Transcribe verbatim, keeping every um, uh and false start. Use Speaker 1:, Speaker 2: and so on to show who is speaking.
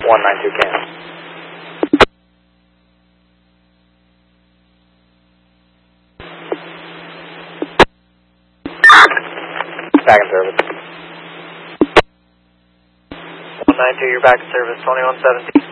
Speaker 1: one nine two can. Back in service.
Speaker 2: one nine two, you're back in service, twenty-one seventeen.